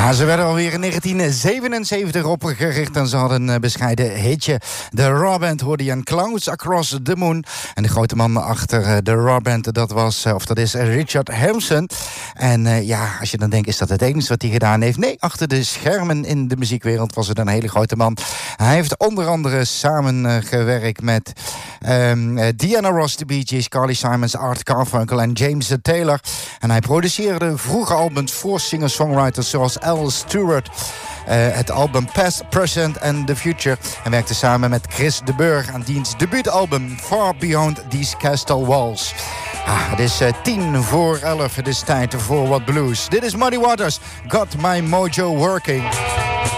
Ja, ze werden alweer in 1977 opgericht en ze hadden een bescheiden hitje. De Raw Band hoorde je aan Clouds Across the Moon. En de grote man achter de Raw Band, dat is Richard Hampson. En als je dan denkt, is dat het enige wat hij gedaan heeft? Nee, achter de schermen in de muziekwereld was het een hele grote man. Hij heeft onder andere samengewerkt met Diana Ross, de Bee Gees, Carly Simons, Art Garfunkel en James Taylor. En hij produceerde vroege albums voor singer-songwriters zoals Al Stewart. Het album Past, Present and the Future. En werkte samen met Chris de Burgh aan diens debuutalbum Far Beyond These Castle Walls. Het is 10:10. Het is tijd voor wat blues. Dit is Muddy Waters, Got My Mojo Working.